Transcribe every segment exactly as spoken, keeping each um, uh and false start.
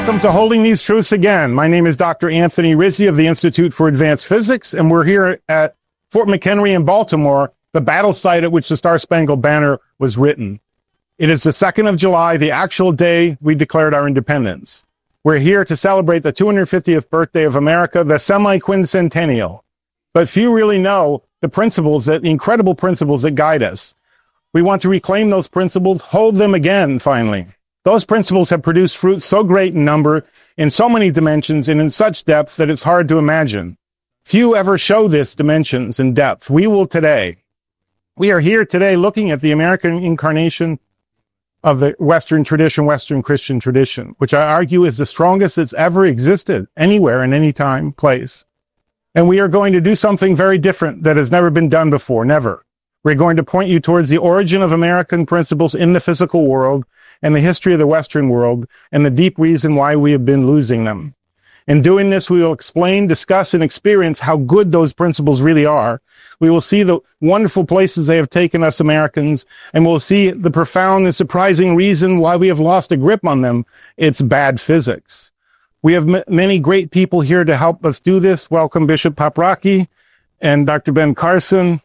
Welcome to Holding These Truths Again. My name is Doctor Anthony Rizzi of the Institute for Advanced Physics, and we're here at Fort McHenry in Baltimore, the battle site at which the Star-Spangled Banner was written. It is the second of July, the actual day we declared our independence. We're here to celebrate the two hundred fiftieth birthday of America, the semi-quincentennial. But few really know the principles, that the incredible principles that guide us. We want to reclaim those principles, hold them again, finally. Those principles have produced fruit so great in number, in so many dimensions, and in such depth that it's hard to imagine. Few ever show this dimensions and depth. We will today. We are here today looking at the American incarnation of the Western tradition, Western Christian tradition, which I argue is the strongest that's ever existed anywhere in any time, place. And we are going to do something very different that has never been done before, never. We're going to point you towards the origin of American principles in the physical world and the history of the Western world and the deep reason why we have been losing them. In doing this, we will explain, discuss, and experience how good those principles really are. We will see the wonderful places they have taken us Americans, and we'll see the profound and surprising reason why we have lost a grip on them. It's bad physics. We have m- many great people here to help us do this. Welcome Bishop Paprocki and Doctor Ben Carson.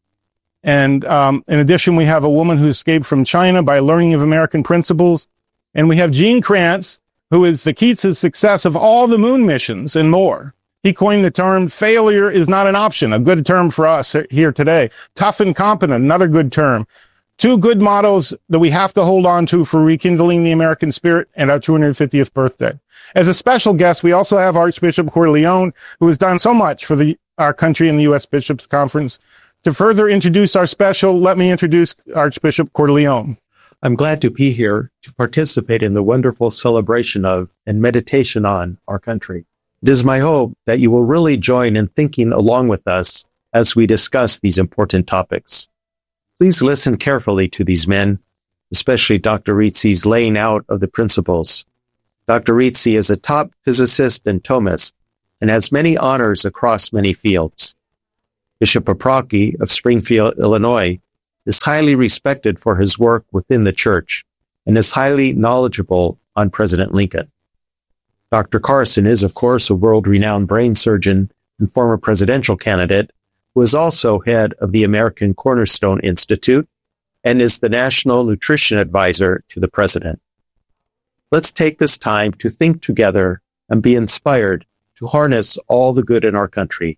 And um, in addition, we have a woman who escaped from China by learning of American principles. And we have Gene Kranz, who is the key to the success of all the moon missions and more. He coined the term, failure is not an option, a good term for us here today. Tough and competent, another good term. Two good mottos that we have to hold on to for rekindling the American spirit and our two hundred fiftieth birthday. As a special guest, we also have Archbishop Cordileone, who has done so much for the, our country in the U S Bishops' Conference. To further introduce our special, let me introduce Archbishop Cordileone. I'm glad to be here to participate in the wonderful celebration of and meditation on our country. It is my hope that you will really join in thinking along with us as we discuss these important topics. Please listen carefully to these men, especially Doctor Rizzi's laying out of the principles. Doctor Rizzi is a top physicist and Thomist and has many honors across many fields. Bishop Paprocki of Springfield, Illinois, is highly respected for his work within the church and is highly knowledgeable on President Lincoln. Doctor Carson is, of course, a world-renowned brain surgeon and former presidential candidate who is also head of the American Cornerstone Institute and is the National Nutrition Advisor to the President. Let's take this time to think together and be inspired to harness all the good in our country.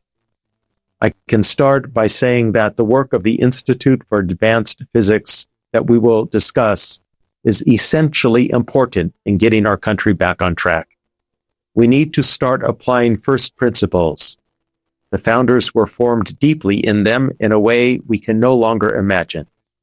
I can start by saying that the work of the Institute for Advanced Physics that we will discuss is essentially important in getting our country back on track. We need to start applying first principles. The founders were formed deeply in them in a way we can no longer imagine.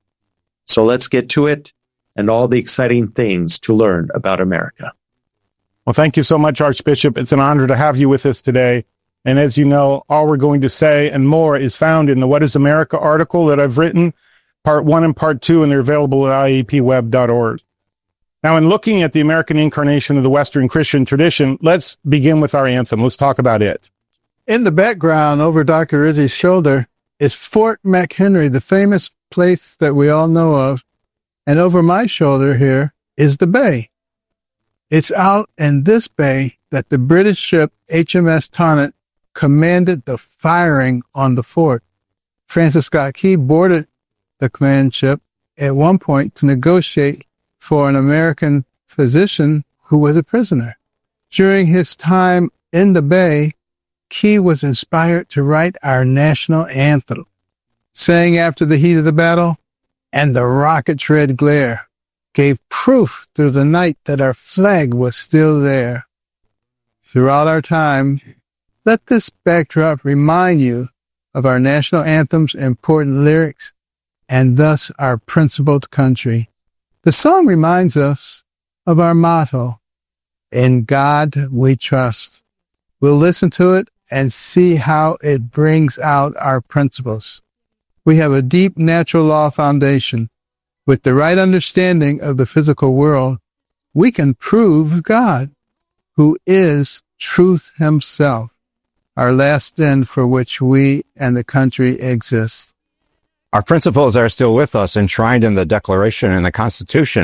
So let's get to it and all the exciting things to learn about America. Well, thank you so much, Archbishop. It's an honor to have you with us today. And as you know, all we're going to say and more is found in the What is America article that I've written, part one and part two, and they're available at I A P web dot org. Now, in looking at the American incarnation of the Western Christian tradition, let's begin with our anthem. Let's talk about it. In the background, over Doctor Rizzi's shoulder, is Fort McHenry, the famous place that we all know of. And over my shoulder here is the bay. It's out in this bay that the British ship H M S Tonnant commanded the firing on the fort. Francis Scott Key boarded the command ship at one point to negotiate for an American physician who was a prisoner. During his time in the bay, Key was inspired to write our national anthem, saying after the heat of the battle, and the rocket's red glare gave proof through the night that our flag was still there. Throughout our time, let this backdrop remind you of our national anthem's important lyrics and thus our principled country. The song reminds us of our motto, "In God We Trust." We'll listen to it and see how it brings out our principles. We have a deep natural law foundation. With the right understanding of the physical world, we can prove God, who is truth himself, our last end for which we and the country exist. Our principles are still with us, enshrined in the Declaration and the Constitution,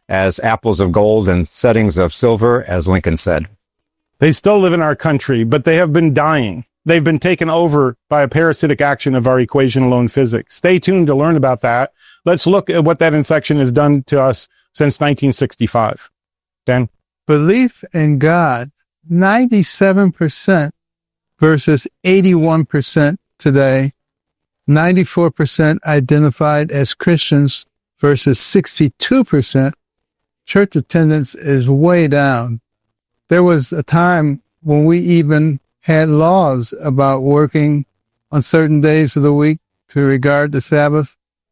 as apples of gold and settings of silver, as Lincoln said. They still live in our country, but they have been dying. They've been taken over by a parasitic action of our equation-alone physics. Stay tuned to learn about that. Let's look at what that infection has done to us since nineteen sixty-five. Dan? Belief in God, ninety-seven percent versus eighty-one percent today. ninety-four percent identified as Christians versus sixty-two percent. Church attendance is way down. There was a time when we even had laws about working on certain days of the week to regard the Sabbath.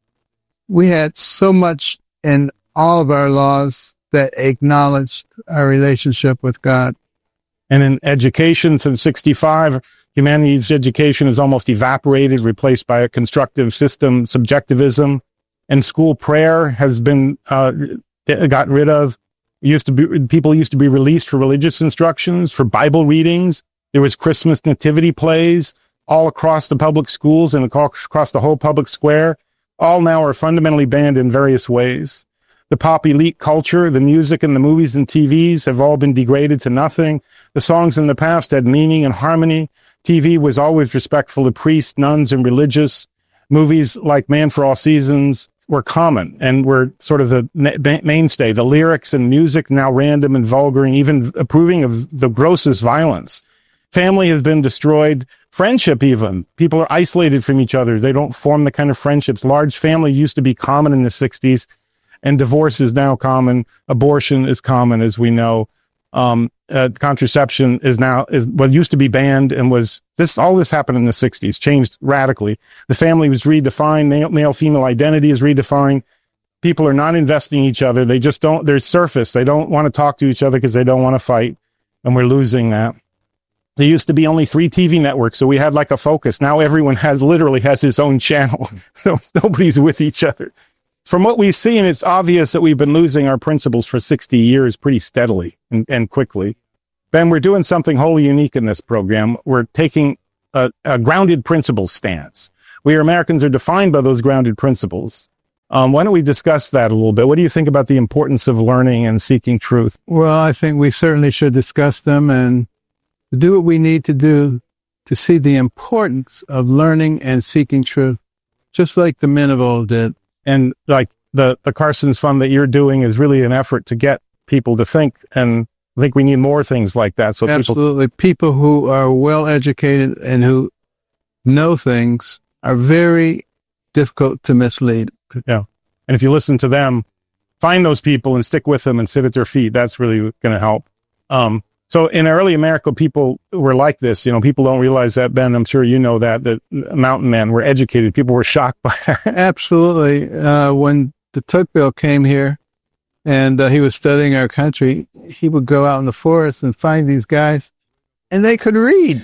We had so much in all of our laws that acknowledged our relationship with God. And in education since sixty-five, humanities education is almost evaporated, replaced by a constructive system, subjectivism, and school prayer has been uh, gotten rid of. Used to be, people used to be released for religious instructions, for Bible readings. There was Christmas nativity plays all across the public schools and across the whole public square. All now are fundamentally banned in various ways. The pop elite culture, the music and the movies and T Vs have all been degraded to nothing. The songs in the past had meaning and harmony. T V was always respectful to priests, nuns, and religious. Movies like Man for All Seasons were common and were sort of the mainstay. The lyrics and music now random and vulgar and even approving of the grossest violence. Family has been destroyed. Friendship even. People are isolated from each other. They don't form the kind of friendships. Large family used to be common in the sixties, and divorce is now common. Abortion is common, as we know. Um, uh, contraception is now, is what used to be banned and was, this, all this happened in the sixties, changed radically. The family was redefined. Male, male female identity is redefined. People are not investing in each other. They just don't, they're surface. They don't want to talk to each other because they don't want to fight. And we're losing that. There used to be only three T V networks, so we had like a focus. Now everyone has, literally has his own channel. Nobody's with each other. From what we've seen, it's obvious that we've been losing our principles for sixty years pretty steadily and, and quickly. Ben, we're doing something wholly unique in this program. We're taking a, a grounded principles stance. We Americans are defined by those grounded principles. Um, why don't we discuss that a little bit? What do you think about the importance of learning and seeking truth? Well, I think we certainly should discuss them and do what we need to do to see the importance of learning and seeking truth, just like the men of old did. And like the, the Carson's Fund that you're doing is really an effort to get people to think. And I think we need more things like that. So absolutely. People, people who are well educated and who know things are very difficult to mislead. Yeah. And if you listen to them, find those people and stick with them and sit at their feet. That's really going to help. Um, so in early America, people were like this. You know, people don't realize that, Ben. I'm sure you know that, that mountain men were educated. People were shocked by that. Absolutely. Uh, when de Tocqueville came here and uh, he was studying our country, he would go out in the forest and find these guys, and they could read.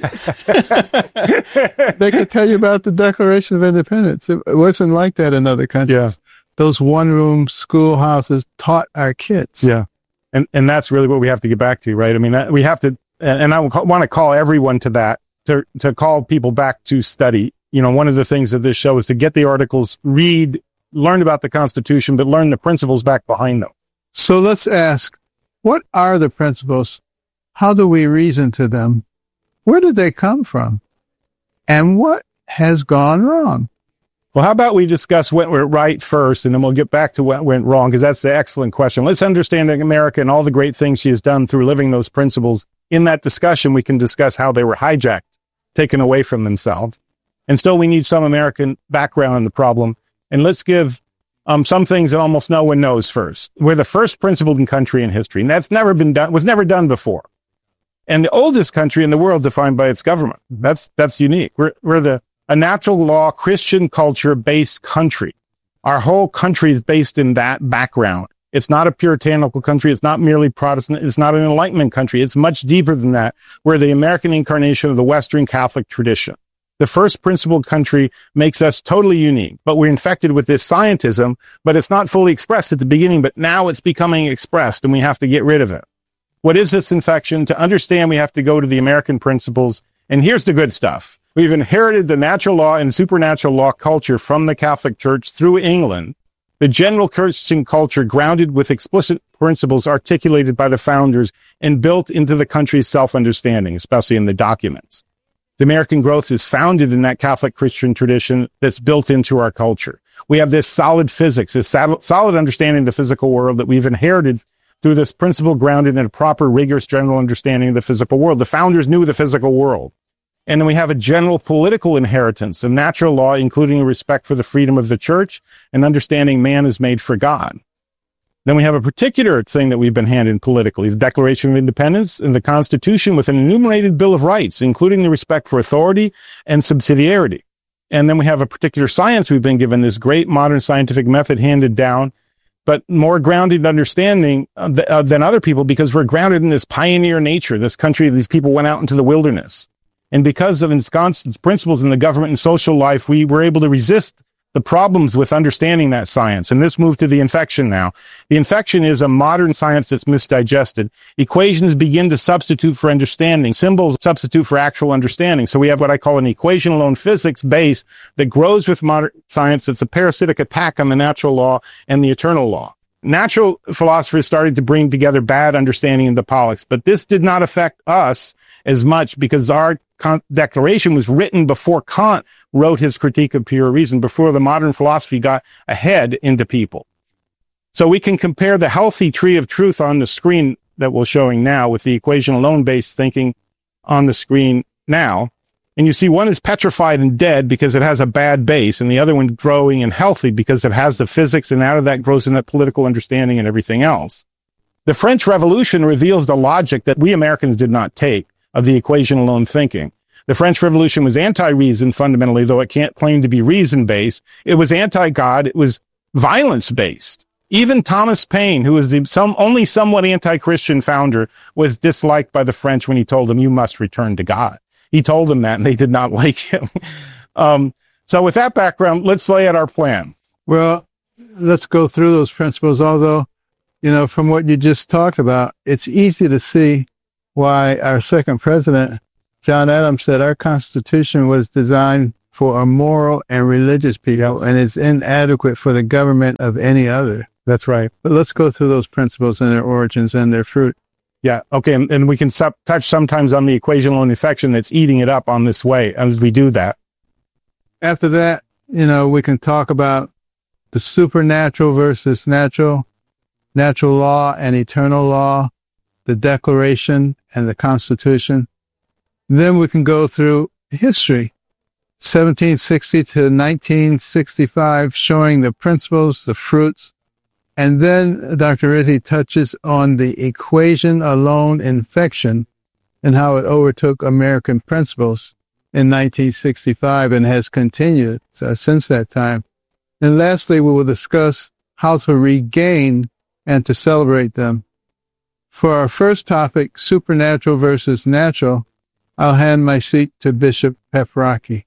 They could tell you about the Declaration of Independence. It wasn't like that in other countries. Yeah. Those one-room schoolhouses taught our kids. Yeah. And and that's really what we have to get back to, right? I mean, that, we have to, and I want to call everyone to that, to to call people back to study. You know, one of the things of this show is to get the articles, read, learn about the Constitution, but learn the principles back behind them. So let's ask, what are the principles? How do we reason to them? Where did they come from? And what has gone wrong? Well, how about we discuss what went right first, and then we'll get back to what went wrong, because that's the excellent question. Let's understand America and all the great things she has done through living those principles. In that discussion, we can discuss how they were hijacked, taken away from themselves. And still, we need some American background in the problem. And let's give um, some things that almost no one knows first. We're the first principled country in history, and that's never been done, was never done before. And the oldest country in the world defined by its government. That's, that's unique. We're, we're the, a natural law, Christian culture based country. Our whole country is based in that background. It's not a puritanical country. It's not merely Protestant. It's not an Enlightenment country. It's much deeper than that. We're the American incarnation of the Western Catholic tradition. The first principled country makes us totally unique, but we're infected with this scientism, but it's not fully expressed at the beginning, but now it's becoming expressed and we have to get rid of it. What is this infection? To understand, we have to go to the American principles. And here's the good stuff. We've inherited the natural law and supernatural law culture from the Catholic Church through England. The general Christian culture grounded with explicit principles articulated by the founders and built into the country's self-understanding, especially in the documents. The American growth is founded in that Catholic Christian tradition that's built into our culture. We have this solid physics, this solid understanding of the physical world that we've inherited through this principle grounded in a proper, rigorous, general understanding of the physical world. The founders knew the physical world. And then we have a general political inheritance of natural law, including a respect for the freedom of the church and understanding man is made for God. Then we have a particular thing that we've been handed politically, the Declaration of Independence and the Constitution with an enumerated Bill of Rights, including the respect for authority and subsidiarity. And then we have a particular science we've been given, this great modern scientific method handed down, but more grounded understanding uh, th- uh, than other people because we're grounded in this pioneer nature. This country, these people went out into the wilderness. And because of ensconced principles in the government and social life, we were able to resist the problems with understanding that science. And this moved to the infection now. The infection is a modern science that's misdigested. Equations begin to substitute for understanding. Symbols substitute for actual understanding. So we have what I call an equation-alone physics base that grows with modern science that's a parasitic attack on the natural law and the eternal law. Natural philosophers started to bring together bad understanding into politics, but this did not affect us as much because our declaration was written before Kant wrote his Critique of Pure Reason, before the modern philosophy got ahead into people. So we can compare the healthy tree of truth on the screen that we're showing now with the equation alone based thinking on the screen now. And you see one is petrified and dead because it has a bad base, and the other one growing and healthy because it has the physics, and out of that grows in that political understanding and everything else. The French Revolution reveals the logic that we Americans did not take of the equation alone thinking. The French Revolution was anti-reason fundamentally, though it can't claim to be reason-based. It was anti-God. It was violence-based. Even Thomas Paine, who was the some, only somewhat anti-Christian founder, was disliked by the French when he told them, you must return to God. He told them that, and they did not like him. um, so with that background, let's lay out our plan. Well, let's go through those principles, although, you know, from what you just talked about, it's easy to see why our second president, John Adams, said our Constitution was designed for a moral and religious people, yes, and is inadequate for the government of any other. That's right. But let's go through those principles and their origins and their fruit. Yeah. Okay. And, and we can sub- touch sometimes on the equation-alone infection that's eating it up on this way as we do that. After that, you know, we can talk about the supernatural versus natural, natural law and eternal law, the Declaration and the Constitution. Then we can go through history, seventeen sixty to nineteen sixty-five, showing the principles, the fruits. And then Doctor Rizzi touches on the equation-alone infection and how it overtook American principles in nineteen sixty-five and has continued uh, since that time. And lastly, we will discuss how to regain and to celebrate them. For our first topic, supernatural versus natural, I'll hand my seat to Bishop Pefraki.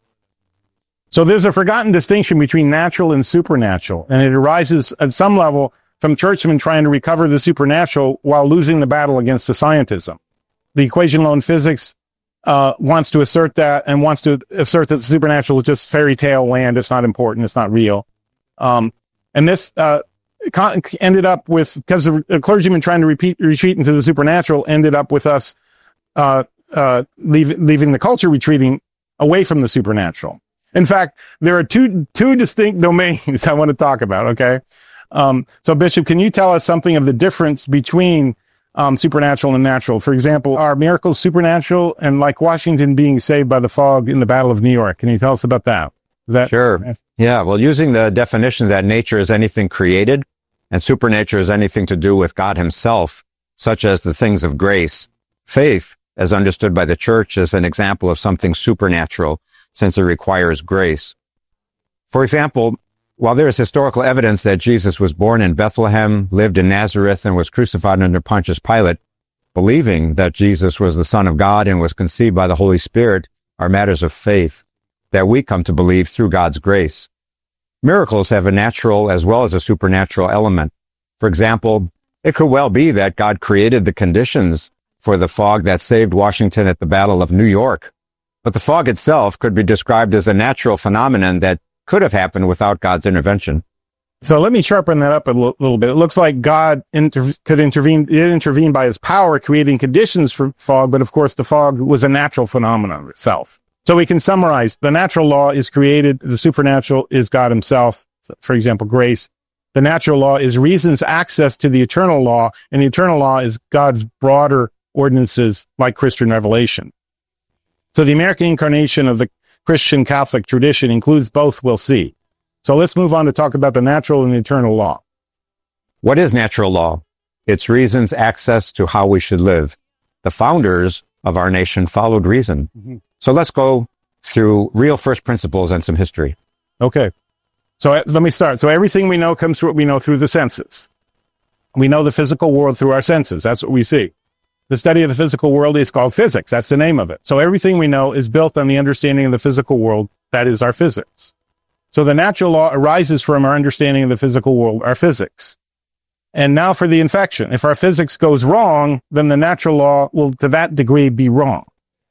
So there's a forgotten distinction between natural and supernatural, and it arises at some level from churchmen trying to recover the supernatural while losing the battle against the scientism. The equation-alone physics uh, wants to assert that and wants to assert that the supernatural is just fairy tale land. It's not important. It's not real. Um, and this uh, ended up with, because the clergymen trying to repeat, retreat into the supernatural ended up with us uh, uh, leave, leaving the culture retreating away from the supernatural. In fact, there are two, two distinct domains I want to talk about. Okay. Um, so Bishop, can you tell us something of the difference between, um, supernatural and natural? For example, are miracles supernatural, and like Washington being saved by the fog in the Battle of New York? Can you tell us about that? Is that Sure. Yeah. Well, using the definition that nature is anything created and supernature is anything to do with God himself, such as the things of grace, faith, as understood by the church, is an example of something supernatural, since it requires grace. For example, while there is historical evidence that Jesus was born in Bethlehem, lived in Nazareth, and was crucified under Pontius Pilate, believing that Jesus was the Son of God and was conceived by the Holy Spirit are matters of faith that we come to believe through God's grace. Miracles have a natural as well as a supernatural element. For example, it could well be that God created the conditions for the fog that saved Washington at the Battle of New York. But the fog itself could be described as a natural phenomenon that could have happened without God's intervention. So let me sharpen that up a l- little bit. It looks like God inter- could intervene, did intervene by his power, creating conditions for fog, but of course the fog was a natural phenomenon itself. So we can summarize, the natural law is created, the supernatural is God himself, for example, grace. The natural law is reason's access to the eternal law, and the eternal law is God's broader ordinances like Christian revelation. So the American incarnation of the Christian Catholic tradition includes both, we'll see. So let's move on to talk about the natural and the eternal law. What is natural law? It's reason's access to how we should live. The founders of our nation followed reason. Mm-hmm. So let's go through real first principles and some history. Okay. So uh, let me start. So everything we know comes through what we know through the senses. We know the physical world through our senses. That's what we see. The study of the physical world is called physics. That's the name of it. So everything we know is built on the understanding of the physical world. That is our physics. So the natural law arises from our understanding of the physical world, our physics. And now for the infection. If our physics goes wrong, then the natural law will to that degree be wrong.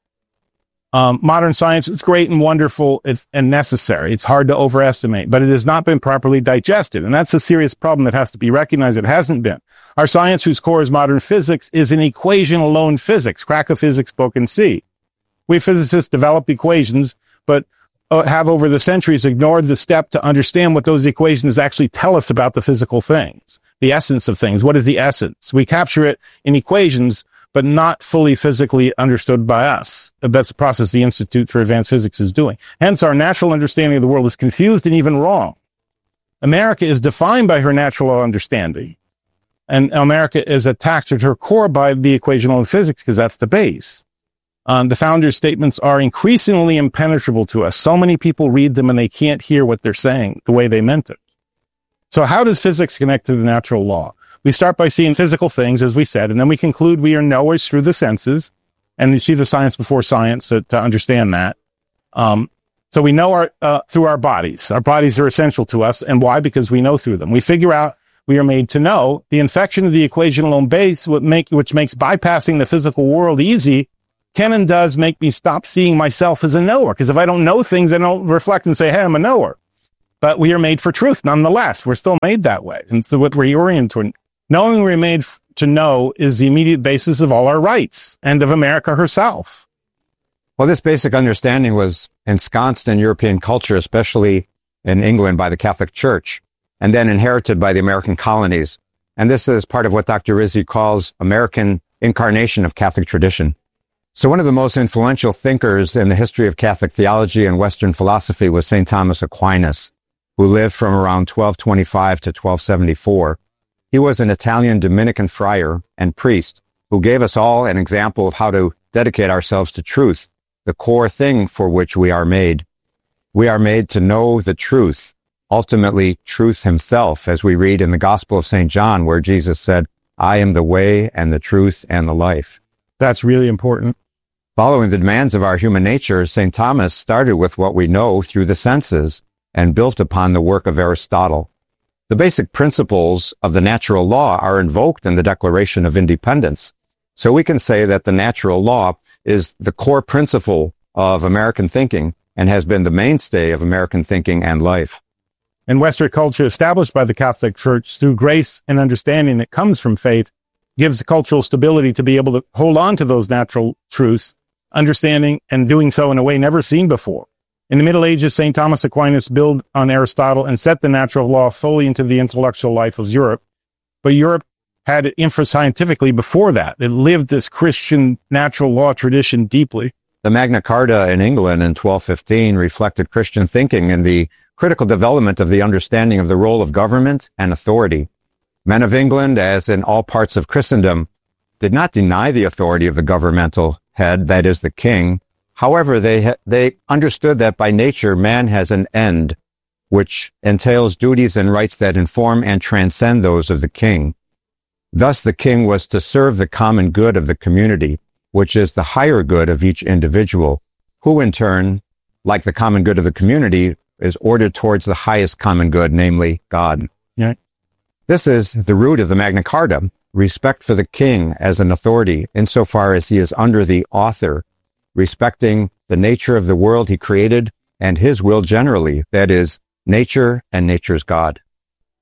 Um, modern science is great and wonderful it's, and necessary. It's hard to overestimate, but it has not been properly digested. And that's a serious problem that has to be recognized. It hasn't been. Our science, whose core is modern physics, is an equation-alone physics. Crack a physics book and see. We physicists develop equations, but uh, have over the centuries ignored the step to understand what those equations actually tell us about the physical things, the essence of things. What is the essence? We capture it in equations, but not fully physically understood by us. That's the process the Institute for Advanced Physics is doing. Hence, our natural understanding of the world is confused and even wrong. America is defined by her natural understanding, and America is attacked at her core by the equational physics because that's the base. Um, the founders' statements are increasingly impenetrable to us. So many people read them and they can't hear what they're saying the way they meant it. So how does physics connect to the natural law? We start by seeing physical things, as we said, and then we conclude we are knowers through the senses, and you see the science before science to, to understand that. Um, so we know our uh, through our bodies. Our bodies are essential to us, and why? Because we know through them. We figure out we are made to know. The infection of the equation-alone base, what make, which makes bypassing the physical world easy, can and does make me stop seeing myself as a knower. Because if I don't know things, I don't reflect and say, hey, I'm a knower. But we are made for truth nonetheless. We're still made that way. And so what we're oriented toward. Knowing we're made f- to know is the immediate basis of all our rights and of America herself. Well, this basic understanding was ensconced in European culture, especially in England by the Catholic Church, and then inherited by the American colonies. And this is part of what Doctor Rizzi calls American incarnation of Catholic tradition. So one of the most influential thinkers in the history of Catholic theology and Western philosophy was Saint Thomas Aquinas, who lived from around twelve twenty-five to twelve seventy-four. He was an Italian Dominican friar and priest who gave us all an example of how to dedicate ourselves to truth, the core thing for which we are made. We are made to know the truth, ultimately truth himself, as we read in the Gospel of Saint John, where Jesus said, I am the way and the truth and the life. That's really important. Following the demands of our human nature, Saint Thomas started with what we know through the senses and built upon the work of Aristotle. The basic principles of the natural law are invoked in the Declaration of Independence. So we can say that the natural law is the core principle of American thinking and has been the mainstay of American thinking and life. And Western culture established by the Catholic Church through grace and understanding that comes from faith gives cultural stability to be able to hold on to those natural truths, understanding and doing so in a way never seen before. In the Middle Ages, Saint Thomas Aquinas built on Aristotle and set the natural law fully into the intellectual life of Europe. But Europe had it infra-scientifically before that. It lived this Christian natural law tradition deeply. The Magna Carta in England in twelve fifteen reflected Christian thinking and the critical development of the understanding of the role of government and authority. Men of England, as in all parts of Christendom, did not deny the authority of the governmental head, that is, the king. However, they ha- they understood that by nature man has an end, which entails duties and rights that inform and transcend those of the king. Thus, the king was to serve the common good of the community, which is the higher good of each individual, who in turn, like the common good of the community, is ordered towards the highest common good, namely God. Yeah. This is the root of the Magna Carta, respect for the king as an authority insofar as he is under the author, respecting the nature of the world he created and his will generally, that is, nature and nature's God.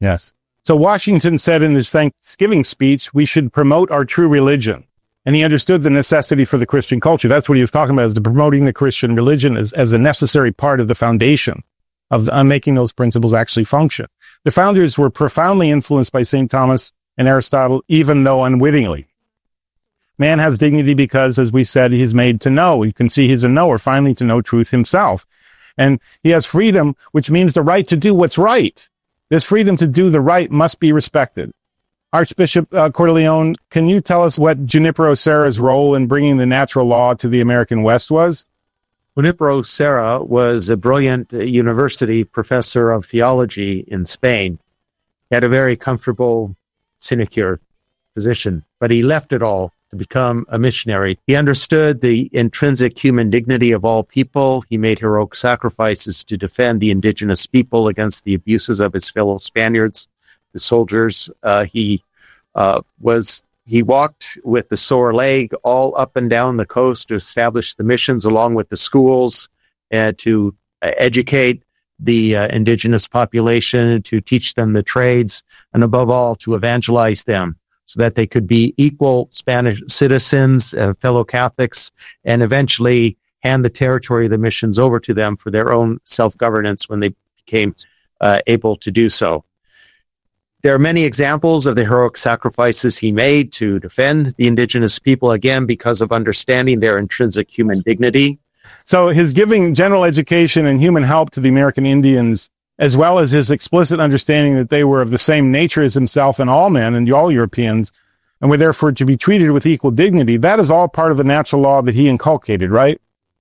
Yes. So Washington said in his Thanksgiving speech, we should promote our true religion. And he understood the necessity for the Christian culture. That's what he was talking about, is the promoting the Christian religion as, as a necessary part of the foundation of uh, making those principles actually function. The founders were profoundly influenced by Saint Thomas and Aristotle, even though unwittingly. Man has dignity because, as we said, he's made to know. You can see he's a knower, finally to know truth himself. And he has freedom, which means the right to do what's right. This freedom to do the right must be respected. Archbishop uh, Cordileone, can you tell us what Junipero Serra's role in bringing the natural law to the American West was? Junipero Serra was a brilliant university professor of theology in Spain. He had a very comfortable sinecure position, but he left it all to become a missionary. He understood the intrinsic human dignity of all people. He made heroic sacrifices to defend the indigenous people against the abuses of his fellow Spaniards, the soldiers. Uh, he uh, was he walked with the sore leg all up and down the coast to establish the missions along with the schools and to uh, educate the uh, indigenous population, to teach them the trades, and above all, to evangelize them, so that they could be equal Spanish citizens, uh, fellow Catholics, and eventually hand the territory of the missions over to them for their own self-governance when they became uh, able to do so. There are many examples of the heroic sacrifices he made to defend the indigenous people, again, because of understanding their intrinsic human dignity. So his giving general education and human help to the American Indians, as well as his explicit understanding that they were of the same nature as himself and all men and all Europeans, and were therefore to be treated with equal dignity, that is all part of the natural law that he inculcated, right?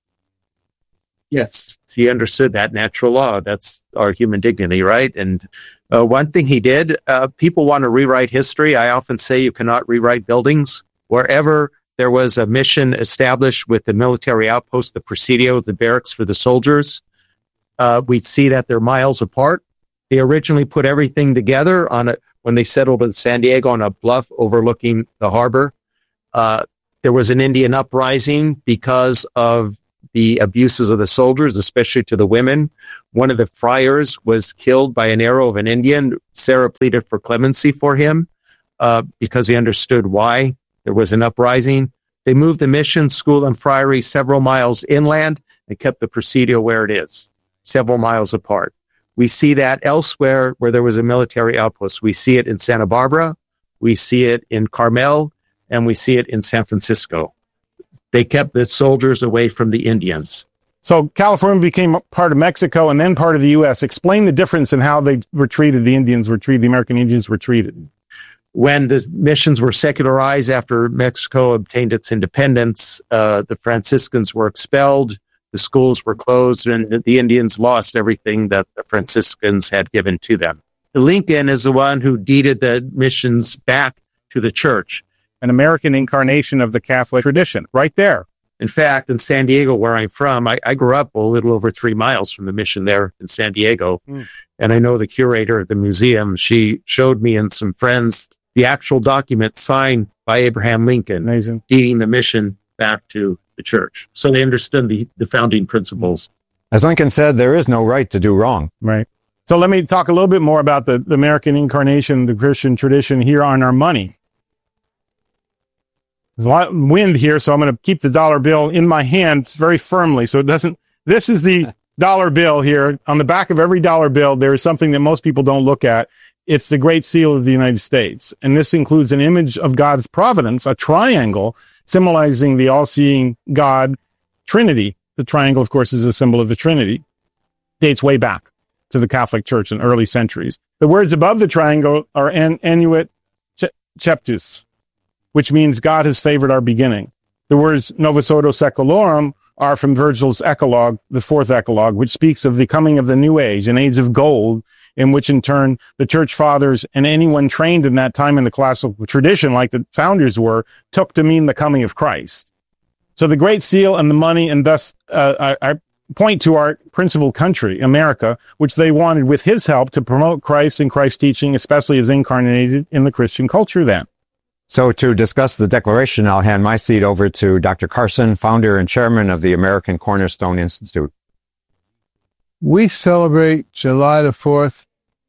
Yes, he understood that natural law. That's our human dignity, right? And uh, one thing he did, uh, people want to rewrite history. I often say you cannot rewrite buildings. Wherever there was a mission established with the military outpost, the Presidio, the barracks for the soldiers, Uh, we see that they're miles apart. They originally put everything together on a, when they settled in San Diego on a bluff overlooking the harbor. Uh, there was an Indian uprising because of the abuses of the soldiers, especially to the women. One of the friars was killed by an arrow of an Indian. Serra pleaded for clemency for him uh, because he understood why there was an uprising. They moved the mission, school, and friary several miles inland and kept the Presidio where it is, several miles apart. We see that elsewhere where there was a military outpost. We see it in Santa Barbara, we see it in Carmel, and we see it in San Francisco. They kept the soldiers away from the Indians. So California became part of Mexico and then part of the U S. Explain the difference in how they were treated, the Indians were treated, the American Indians were treated. When the missions were secularized after Mexico obtained its independence, uh, the Franciscans were expelled. The schools were closed, and the Indians lost everything that the Franciscans had given to them. Lincoln is the one who deeded the missions back to the church. An American incarnation of the Catholic tradition, right there. In fact, in San Diego, where I'm from, I, I grew up a little over three miles from the mission there in San Diego. Mm. And I know the curator of the museum. She showed me and some friends the actual document signed by Abraham Lincoln, Amazing. Deeding the mission back to the church. So they understood the, the founding principles. As Lincoln said, there is no right to do wrong. Right. So let me talk a little bit more about the, the American incarnation, the Christian tradition here on our money. There's a lot of wind here, so I'm going to keep the dollar bill in my hand very firmly so it doesn't. This is the dollar bill here. On the back of every dollar bill, there is something that most people don't look at. It's the Great Seal of the United States. And this includes an image of God's providence, a triangle symbolizing the all-seeing God Trinity. The triangle, of course, is a symbol of the Trinity. Dates way back to the Catholic Church in early centuries. The words above the triangle are an, Annuit Ceptus, which means God has favored our beginning. The words Novus Ordo Secolorum are from Virgil's Eclogue, the fourth Eclogue, which speaks of the coming of the new age, an age of gold, in which in turn the church fathers and anyone trained in that time in the classical tradition, like the founders were, took to mean the coming of Christ. So the Great Seal and the money, and thus uh, I, I point to our principal country, America, which they wanted with his help to promote Christ and Christ's teaching, especially as incarnated in the Christian culture then. So to discuss the Declaration, I'll hand my seat over to Doctor Carson, founder and chairman of the American Cornerstone Institute. We celebrate July the fourth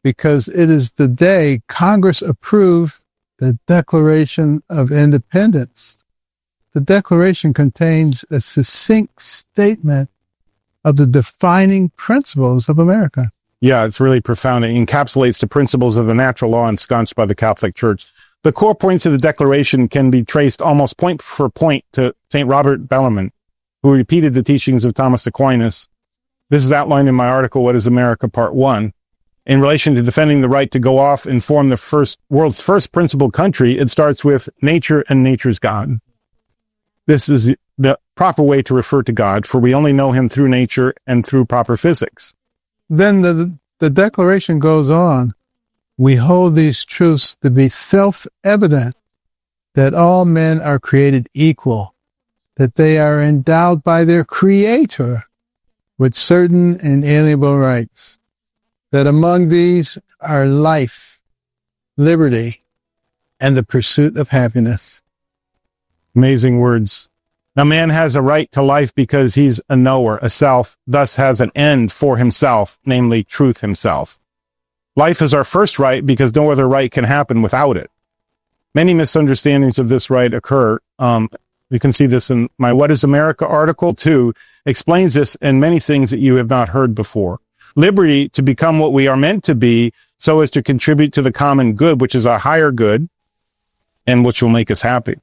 because it is the day Congress approved the Declaration of Independence. The Declaration contains a succinct statement of the defining principles of America. Yeah, it's really profound. It encapsulates the principles of the natural law ensconced by the Catholic Church. The core points of the Declaration can be traced almost point for point to Saint Robert Bellarmine, who repeated the teachings of Thomas Aquinas. This is outlined in my article, What is America, Part one. In relation to defending the right to go off and form the first world's first principled country, it starts with nature and nature's God. This is the proper way to refer to God, for we only know him through nature and through proper physics. Then the, the Declaration goes on. We hold these truths to be self-evident, that all men are created equal, that they are endowed by their Creator with certain inalienable rights, that among these are life, liberty, and the pursuit of happiness. Amazing words. Now, man has a right to life because he's a knower, a self, thus has an end for himself, namely truth himself. Life is our first right because no other right can happen without it. Many misunderstandings of this right occur. Um, you can see this in my What is America article, too, explains this and many things that you have not heard before. Liberty to become what we are meant to be so as to contribute to the common good, which is a higher good and which will make us happy.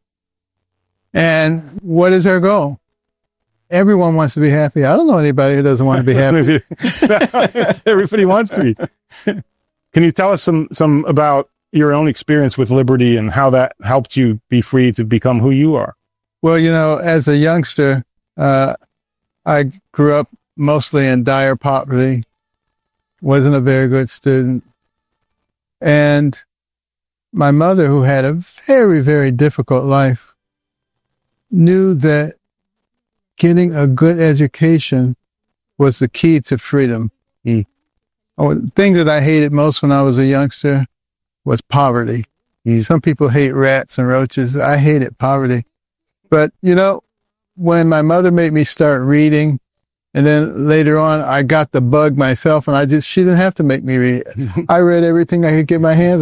And what is our goal? Everyone wants to be happy. I don't know anybody who doesn't want to be happy. Everybody wants to be. Can you tell us some, some about your own experience with liberty and how that helped you be free to become who you are? Well, you know, as a youngster, uh, I grew up mostly in dire poverty, wasn't a very good student. And my mother, who had a very, very difficult life, knew that getting a good education was the key to freedom. Mm. Oh, the thing that I hated most when I was a youngster was poverty. Mm. Some people hate rats and roaches. I hated poverty. But, you know, when my mother made me start reading, and then later on I got the bug myself, and I just, she didn't have to make me read. I read everything I could get my hands on.